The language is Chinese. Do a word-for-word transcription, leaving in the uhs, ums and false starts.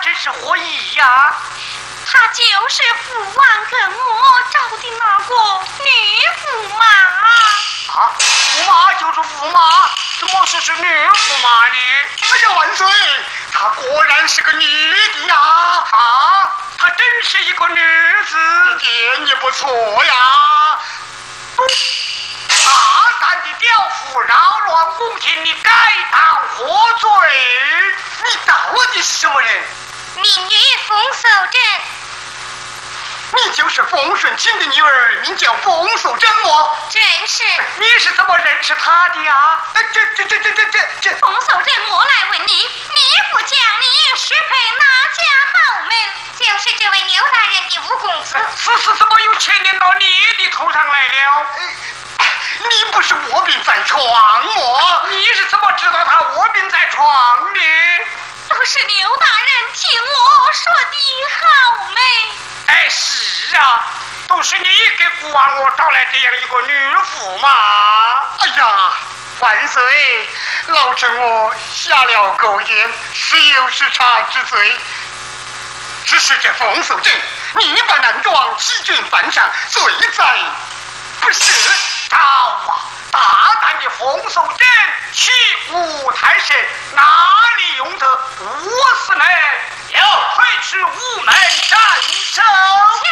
真是何意呀？ 他就是父王跟我找的那个女驸马。 啊，驸马就是驸马，怎么说是女驸马呢？ 哎呀，万岁！她果然是个女的呀！ 啊，她真是一个女子， 一点也不错呀！ 大胆的刁妇，扰乱宫廷，你该当何罪？ 你到底是什么人？ 民女冯守贞。 你就是冯顺清的女儿，名叫冯守贞么？ 正是。 你是怎么认识她的呀？ 这这这这这这这冯守贞，我来问你，你父将你许配哪家豪门？就是这位牛大人的五公子。 此事怎么又牵连到你的头上来了？ 你不是卧病在床么？ 你是怎么知道他卧病在床的？ 都是牛大人听我说的好美。 哎，是啊，都是你给孤王我找来这样一个女驸马。 哎呀，万岁，老臣我下了狗言，实有失察之罪。只是这冯守贞逆扮男装，欺君犯上，罪在不赦。 招啊！大胆的冯守贞欺吾太师，哪里容得我死门？要推迟午门斩首。